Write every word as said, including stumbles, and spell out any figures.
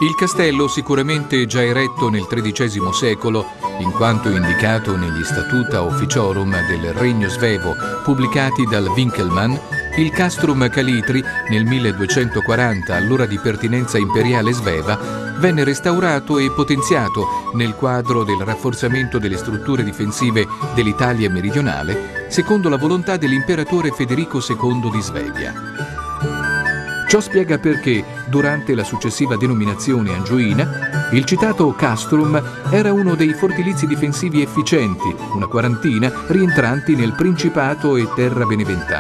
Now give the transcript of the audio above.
Il castello, sicuramente già eretto nel tredicesimo secolo, in quanto indicato negli Statuta Officiorum del Regno Svevo pubblicati dal Winkelmann, il Castrum Calitri nel milleduecentoquaranta, allora di pertinenza imperiale sveva, venne restaurato e potenziato nel quadro del rafforzamento delle strutture difensive dell'Italia meridionale, secondo la volontà dell'imperatore Federico secondo di Svevia. Ciò spiega perché, durante la successiva denominazione angioina, il citato castrum era uno dei fortilizi difensivi efficienti, una quarantina rientranti nel Principato e Terra Beneventana.